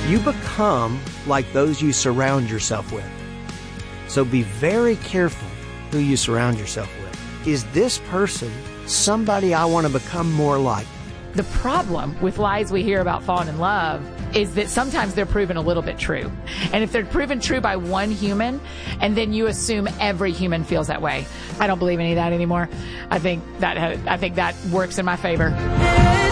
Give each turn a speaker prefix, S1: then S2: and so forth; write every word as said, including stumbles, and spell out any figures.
S1: You become like those you surround yourself with. So be very careful who you surround yourself with. Is this person somebody I want to become more like?
S2: The problem with lies we hear about falling in love is that sometimes they're proven a little bit true. And if they're proven true by one human, and then you assume every human feels that way, I don't believe any of that anymore. I think that I think that works in my favor.